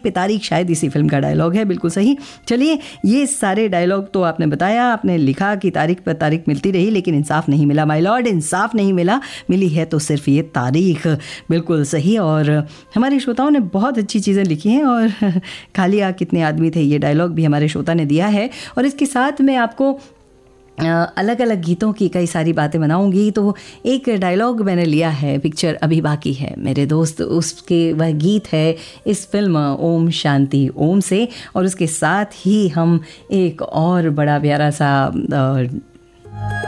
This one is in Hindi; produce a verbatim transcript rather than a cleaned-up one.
पे तारीख शायद इसी फिल्म का डायलॉग है, बिल्कुल सही। चलिए, ये सारे डायलॉग तो आपने बताया, आपने लिखा कि तारीख पर तारीख मिलती रही लेकिन इंसाफ नहीं मिला माय लॉर्ड, इंसाफ नहीं मिला, मिली है तो सिर्फ ये तारीख। बिल्कुल सही। और हमारे श्रोताओं ने बहुत अच्छी चीज़ें लिखी हैं और कालिया कितने आदमी थे, ये डायलॉग भी हमारे श्रोता ने दिया है। और इसके साथ मैं आपको अलग अलग गीतों की कई सारी बातें बनाऊंगी। तो एक डायलॉग मैंने लिया है, पिक्चर अभी बाकी है मेरे दोस्त, उसके वह गीत है इस फिल्म ओम शांति ओम से। और उसके साथ ही हम एक और बड़ा प्यारा सा